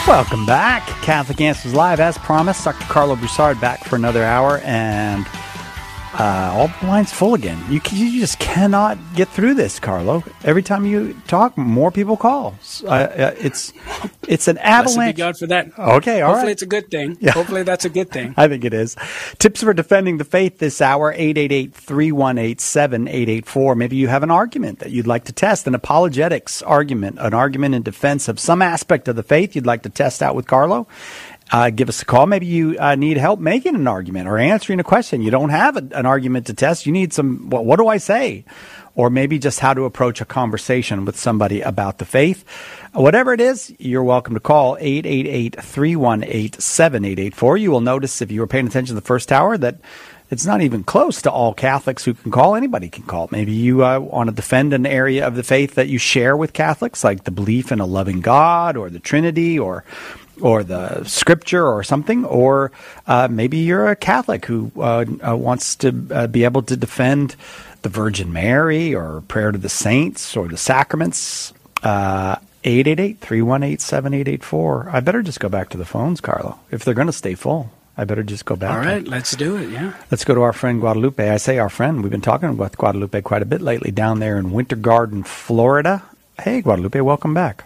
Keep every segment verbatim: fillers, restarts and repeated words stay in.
Welcome back. Catholic Answers Live, as promised. Doctor Carlo Broussard back for another hour, and uh, all the lines full again. You, you just cannot get through this, Carlo. Every time you talk, more people call. Uh, uh, it's it's an avalanche. Blessed be God for that. Okay, all Hopefully right. it's a good thing. Yeah. Hopefully that's a good thing. I think it is. Tips for defending the faith this hour, eight eight eight, three one eight, seven eight eight four. Maybe you have an argument that you'd like to test, an apologetics argument, an argument in defense of some aspect of the faith you'd like to test out with Carlo. Uh, give us a call. Maybe you uh, need help making an argument or answering a question. You don't have a, an argument to test. You need some, what, what do I say? Or maybe just how to approach a conversation with somebody about the faith. Whatever it is, you're welcome to call eight eight eight, three one eight, seven eight eight four. You will notice if you were paying attention to the first hour that it's not even close to all Catholics who can call. Anybody can call. Maybe you uh, want to defend an area of the faith that you share with Catholics, like the belief in a loving God or the Trinity or or the Scripture or something. Or uh, maybe you're a Catholic who uh, uh, wants to uh, be able to defend the Virgin Mary or prayer to the saints or the sacraments. Uh, eight eight eight, three one eight, seven eight eight four. I better just go back to the phones, Carlo, if they're going to stay full. I better just go back. All right, let's do it, yeah. Let's go to our friend Guadalupe. I say our friend. We've been talking with Guadalupe quite a bit lately down there in Winter Garden, Florida. Hey, Guadalupe, welcome back.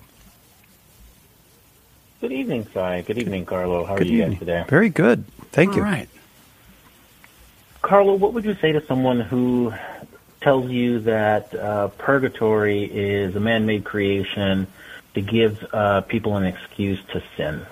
Good evening, Si. Good evening, Carlo. How Good are you evening. guys today? Very good. Thank All you. All right. Carlo, what would you say to someone who tells you that uh, purgatory is a man-made creation to give uh, people an excuse to sin?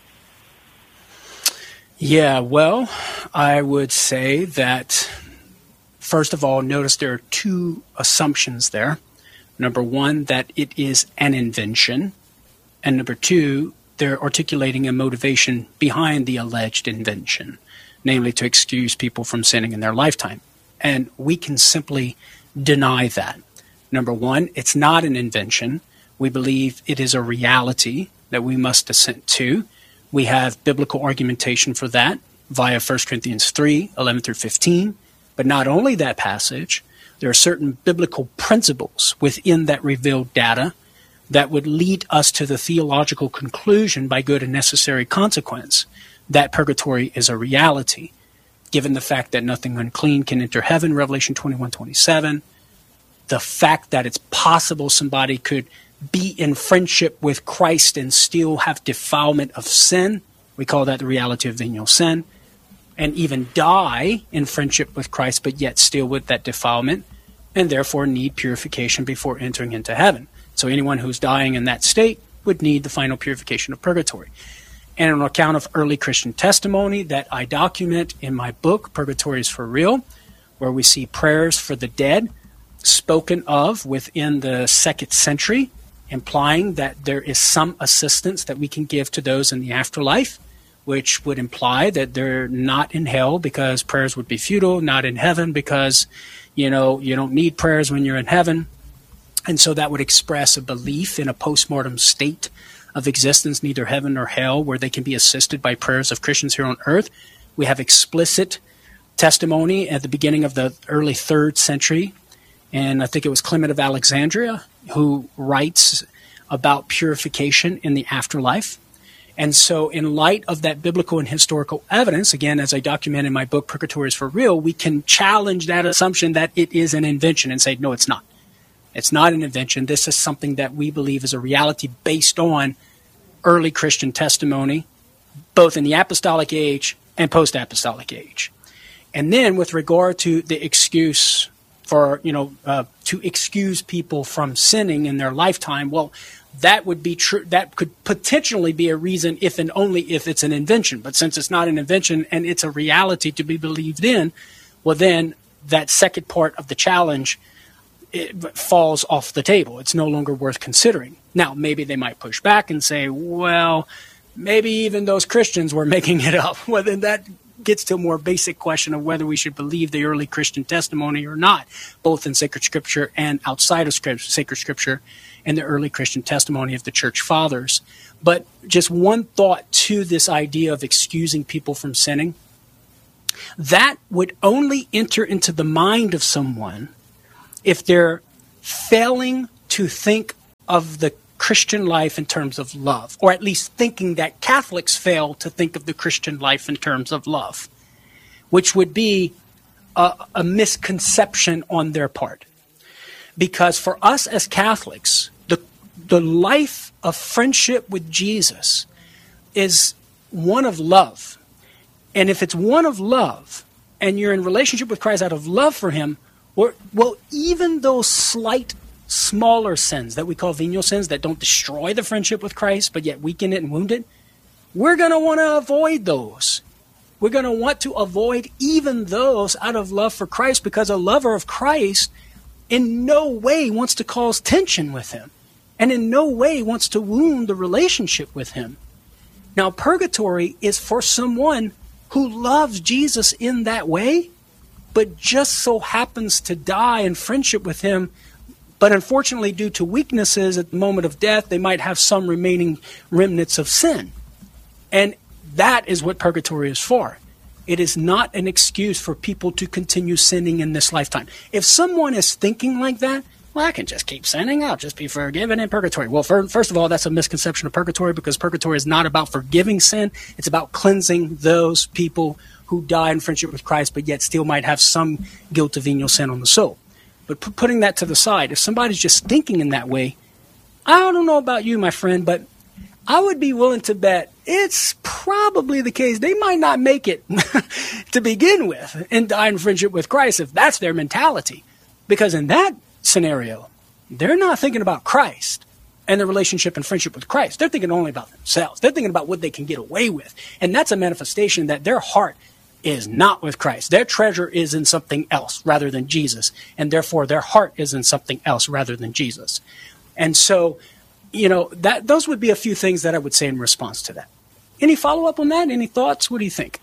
Yeah, well, I would say that, first of all, notice there are two assumptions there. Number one, that it is an invention. And number two, they're articulating a motivation behind the alleged invention, namely to excuse people from sinning in their lifetime. And we can simply deny that. Number one, it's not an invention. We believe it is a reality that we must assent to. We have biblical argumentation for that via First Corinthians three, eleven through fifteen. But not only that passage, there are certain biblical principles within that revealed data that would lead us to the theological conclusion by good and necessary consequence that purgatory is a reality, given the fact that nothing unclean can enter heaven, Revelation twenty-one twenty-seven, the fact that it's possible somebody could be in friendship with Christ and still have defilement of sin. We call that the reality of venial sin. And even die in friendship with Christ, but yet still with that defilement, and therefore need purification before entering into heaven. So anyone who's dying in that state would need the final purification of purgatory. And an account of early Christian testimony that I document in my book, Purgatory is for Real, where we see prayers for the dead spoken of within the second century, implying that there is some assistance that we can give to those in the afterlife, which would imply that they're not in hell because prayers would be futile, not in heaven because, you know, you don't need prayers when you're in heaven. And so that would express a belief in a post-mortem state of existence, neither heaven nor hell, where they can be assisted by prayers of Christians here on earth. We have explicit testimony at the beginning of the early third century, and I think it was Clement of Alexandria who writes about purification in the afterlife. And so in light of that biblical and historical evidence, again, as I document in my book, Purgatory is for Real, we can challenge that assumption that it is an invention and say, no, it's not. It's not an invention. This is something that we believe is a reality based on early Christian testimony, both in the apostolic age and post-apostolic age. And then with regard to the excuse for, you know, uh, to excuse people from sinning in their lifetime, well, that would be true. That could potentially be a reason if and only if it's an invention. But since it's not an invention and it's a reality to be believed in, well, then that second part of the challenge it falls off the table. It's no longer worth considering. Now, maybe they might push back and say, well, maybe even those Christians were making it up. Well, then that gets to a more basic question of whether we should believe the early Christian testimony or not, both in sacred scripture and outside of scripture, sacred scripture and the early Christian testimony of the church fathers. But just one thought to this idea of excusing people from sinning, that would only enter into the mind of someone if they're failing to think of the Christian life in terms of love, or at least thinking that Catholics fail to think of the Christian life in terms of love, which would be a, a misconception on their part. Because for us as Catholics, the the life of friendship with Jesus is one of love. And if it's one of love, and you're in relationship with Christ out of love for him, or, well, even those slight, smaller sins that we call venial sins that don't destroy the friendship with Christ, but yet weaken it and wound it, we're going to want to avoid those. We're going to want to avoid even those out of love for Christ, because a lover of Christ in no way wants to cause tension with him, and in no way wants to wound the relationship with him. Now, purgatory is for someone who loves Jesus in that way, but just so happens to die in friendship with him. But unfortunately, due to weaknesses at the moment of death, they might have some remaining remnants of sin. And that is what purgatory is for. It is not an excuse for people to continue sinning in this lifetime. If someone is thinking like that, well, I can just keep sinning, I'll just be forgiven in purgatory. Well, for, first of all, that's a misconception of purgatory, because purgatory is not about forgiving sin. It's about cleansing those people who die in friendship with Christ, but yet still might have some guilt of venial sin on the soul. But p- putting that to the side, if somebody's just thinking in that way, I don't know about you, my friend, but I would be willing to bet it's probably the case they might not make it to begin with and die in friendship with Christ if that's their mentality. Because in that scenario, they're not thinking about Christ and their relationship and friendship with Christ. They're thinking only about themselves. They're thinking about what they can get away with. And that's a manifestation that their heart is not with Christ. Their treasure is in something else rather than Jesus. And therefore, their heart is in something else rather than Jesus. And so, you know, that those would be a few things that I would say in response to that. Any follow-up on that? Any thoughts? What do you think?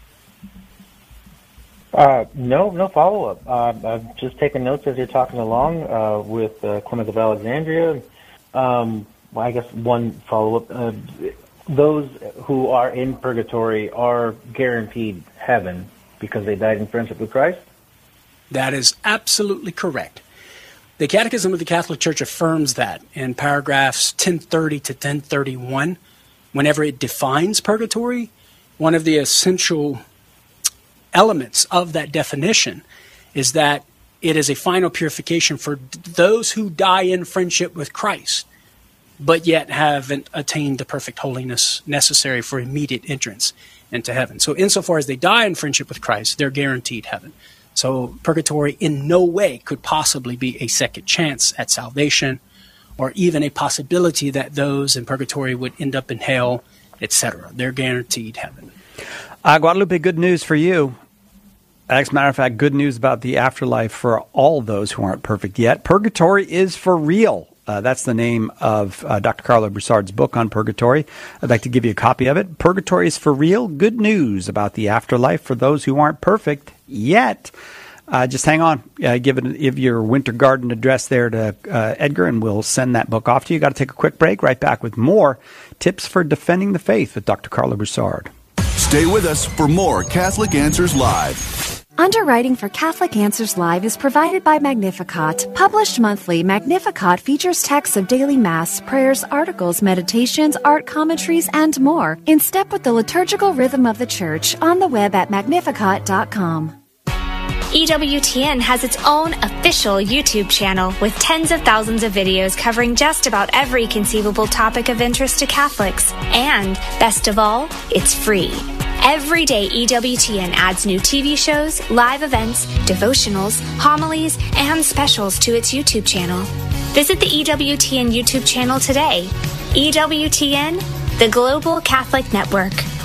Uh, no, no follow-up. Uh, I'm just taking notes as you're talking along uh, with uh, Clement of Alexandria. Um, well, I guess one follow-up. Uh, those who are in purgatory are guaranteed heaven because they died in friendship with Christ? That is absolutely correct. The Catechism of the Catholic Church affirms that in paragraphs ten thirty to ten thirty-one. Whenever it defines purgatory, one of the essential elements of that definition is that it is a final purification for those who die in friendship with Christ, but yet haven't attained the perfect holiness necessary for immediate entrance into heaven. So insofar as they die in friendship with Christ, they're guaranteed heaven. So purgatory in no way could possibly be a second chance at salvation, or even a possibility that those in purgatory would end up in hell, et cetera. They're guaranteed heaven. Uh, Guadalupe, good news for you. As a matter of fact, good news about the afterlife for all those who aren't perfect yet. Purgatory is for real. Uh, that's the name of uh, Doctor Carlo Broussard's book on purgatory. I'd like to give you a copy of it. Purgatory is for real. Good news about the afterlife for those who aren't perfect yet. Uh, just hang on. Uh, give, it, give your Winter Garden address there to uh, Edgar, and we'll send that book off to you. Got to take a quick break. Right back with more tips for defending the faith with Doctor Carlo Broussard. Stay with us for more Catholic Answers Live. Underwriting for Catholic Answers Live is provided by Magnificat. Published monthly, Magnificat features texts of daily Mass, prayers, articles, meditations, art commentaries, and more, in step with the liturgical rhythm of the Church, on the web at magnificat dot com. E W T N has its own official YouTube channel with tens of thousands of videos covering just about every conceivable topic of interest to Catholics. And, best of all, it's free. Every day, E W T N adds new T V shows, live events, devotionals, homilies, and specials to its YouTube channel. Visit the E W T N YouTube channel today. E W T N, the Global Catholic Network.